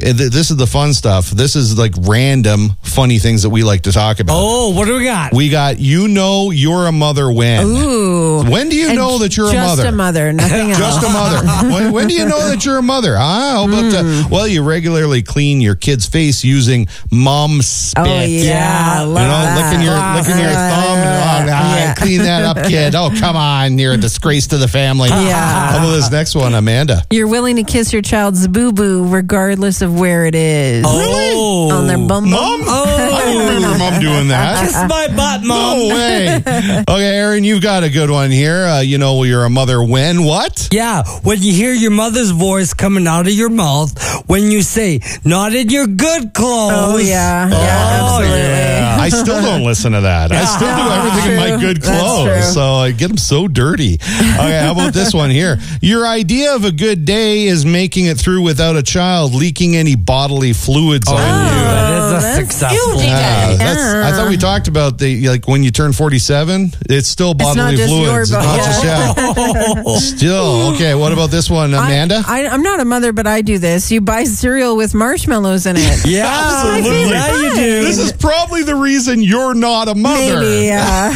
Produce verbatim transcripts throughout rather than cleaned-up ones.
this is the fun stuff. This is like random funny things that we like to talk about. Oh, what do we got? We got, you know you're a mother when. Ooh. When do you And know that you're a just mother? Just a mother, nothing else. Just a mother. when, when do you know that you're a mother? Ah, how about Mm. uh, well, you regularly clean your kid's face using mom spit. Oh, yeah. I You love know, that. licking your licking your Uh, thumb. And, oh, ah, yeah. Clean that up, kid. Oh, come on. You're a disgrace to the family. Yeah. How about this next one, Amanda? You're willing to kiss your child's boo-boo regardless of where it is. Oh. On their bum bum. Mom? Oh. I don't remember mom doing that. Kiss my butt, Mom. No way. Okay, Aaron, you've got a good one here. Uh, you know you're a mother when what? Yeah, when you hear your mother's voice coming out of your mouth when you say, not in your good clothes. Oh, yeah. Yeah, Oh, absolutely. Yeah, I still don't listen to that. I still do everything in my True. good That's clothes, true. so I get them so dirty. Okay, how about this one here? Your idea of a good day is making it through without a child leaking any bodily fluids on you. That is a that's successful huge. day. Yeah, that's, I thought we talked about the like when you turn forty-seven, it's still not bodily just your fluids. It's bo- not just yeah. Still okay. What about this one, Amanda? I, I, I'm not a mother, but I do this. You buy cereal with marshmallows in it. Yeah, Absolutely. Yeah, you do. This is probably the reason you're not a mother. Maybe, yeah.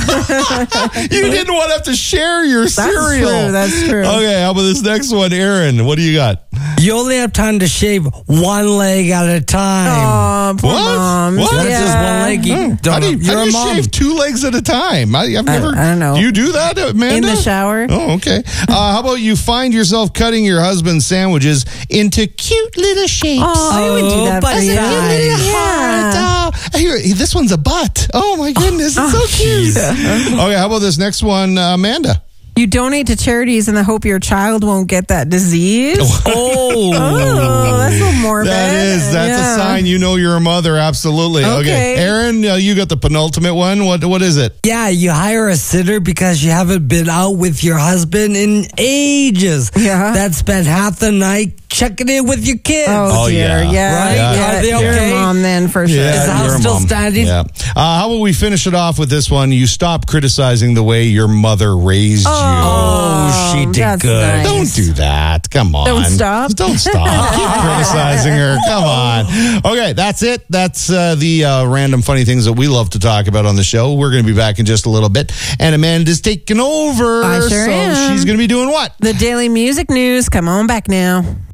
You didn't want to have to share your That's cereal. true, that's true. Okay, how about this next one, Aaron? What do you got? You only have time to shave one leg at a time. Oh, poor What? mom. What? That's Yeah. just one leg. You Oh, don't how do you, you're how do a you mom. shave two legs at a time? I, I've I- never. I don't know. Do you do that, Amanda? In the shower. Oh, okay. Uh, how about you find yourself cutting your husband's sandwiches into cute little shapes? Oh, I would do Oh, that but for you. nice. Heart. Oh, here, this one's a butt. Oh my goodness, it's so cute. Okay, how about this next one, uh, Amanda? You donate to charities in the hope your child won't get that disease. Oh. Oh, that's a little morbid. That is, that's Yeah. a sign you know you're a mother. Absolutely. Okay, Okay. Aaron, uh, you got the penultimate one. What what is it? Yeah, you hire a sitter because you haven't been out with your husband in ages. Yeah. That spent half the night checking in with your kids. Oh, Oh, dear. yeah. Yeah. Right? Yeah. Are they You're okay? a mom then for sure. Is the house you're a still mom. standing? Yeah. Uh, how about we finish it off with this one? You stop criticizing the way your mother raised Oh, she did that's good. nice. you. Don't do that. Come on. Don't stop. Don't stop. Keep criticizing her. Come on. Okay, that's it. That's uh, the uh, random funny things that we love to talk about on the show. We're going to be back in just a little bit. And Amanda's taking over. I sure so am. she's going to be doing what? The Daily Music News. Come on back now.